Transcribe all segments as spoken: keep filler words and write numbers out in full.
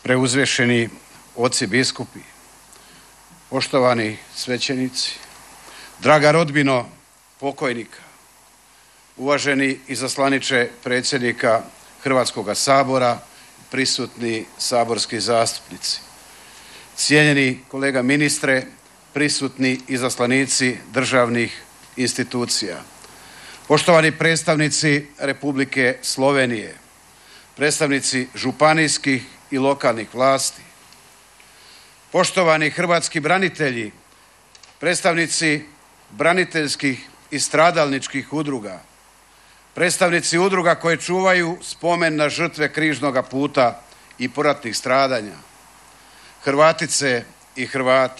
preuzvešeni oci biskupi, poštovani svećenici, draga rodbino pokojnika, uvaženi izaslaniče predsjednika Hrvatskoga sabora, prisutni saborski zastupnici, cijenjeni kolega ministre, prisutni izaslanici državnih institucija, poštovani predstavnici Republike Slovenije, predstavnici županijskih i lokalnih vlasti, poštovani hrvatski branitelji, predstavnici braniteljskih i stradalničkih udruga, predstavnici udruga koje čuvaju spomen na žrtve križnoga puta i poratnih stradanja, Hrvatice i Hrvati.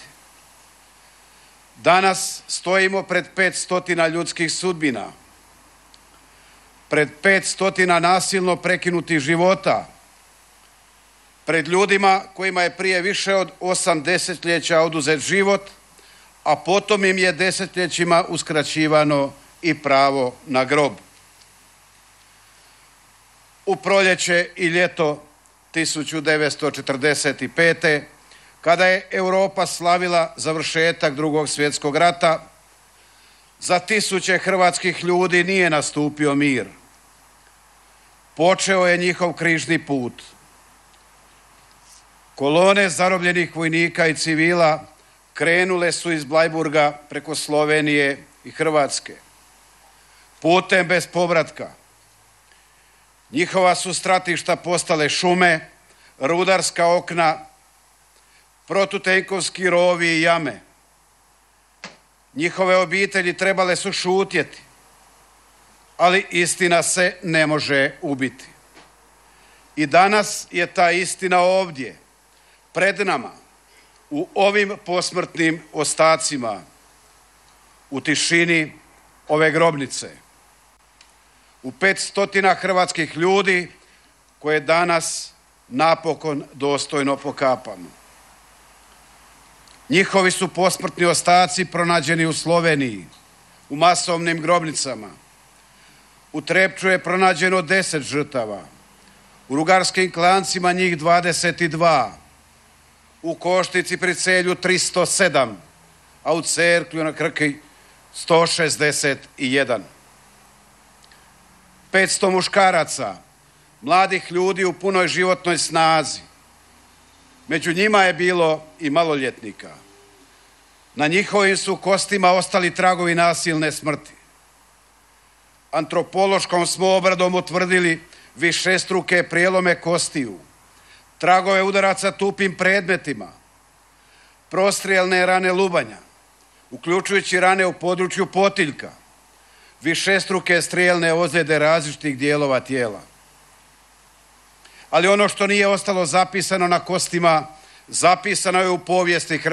Danas stojimo pred pet stotina ljudskih sudbina, pred pet stotina nasilno prekinutih života, pred ljudima kojima je prije više od osam desetljeća oduzet život, a potom im je desetljećima uskraćivano i pravo na grob. U proljeće i ljeto tisuću devetsto četrdeset pete. kada je Europa slavila završetak Drugog svjetskog rata, za tisuće hrvatskih ljudi nije nastupio mir. Počeo je njihov križni put. Kolone zarobljenih vojnika i civila krenule su iz Blajburga preko Slovenije i Hrvatske, putem bez povratka. Njihova su stratišta postale šume, rudarska okna, protutenkovski rovi i jame. Njihove obitelji trebale su šutjeti, ali istina se ne može ubiti. I danas je ta istina ovdje, pred nama, u ovim posmrtnim ostacima, u tišini ove grobnice, u pet stotina hrvatskih ljudi koje danas napokon dostojno pokapamo. Njihovi su posmrtni ostaci pronađeni u Sloveniji, u masovnim grobnicama. U Trepču je pronađeno deset žrtava, u Rugarskim Klancima njih dvadeset dva, u Koštici pri Celju tristo sedam, a u Cerklju na Krki sto šezdeset jedan. petsto muškaraca, mladih ljudi u punoj životnoj snazi. Među njima je bilo i maloljetnika. Na njihovim su kostima ostali tragovi nasilne smrti. Antropološkom smo obradom utvrdili višestruke prijelome kostiju, tragove udaraca tupim predmetima, prostrijelne rane lubanja, uključujući rane u području potiljka, višestruke strijelne ozljede različitih dijelova tijela. Ali ono što nije ostalo zapisano na kostima, zapisano je u povijesti Hrvatske.